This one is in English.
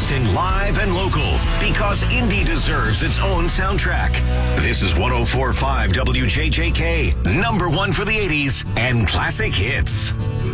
broadcasting live and local because indie deserves its own soundtrack. This is 104.5 WJJK, number one for the 80s and classic hits.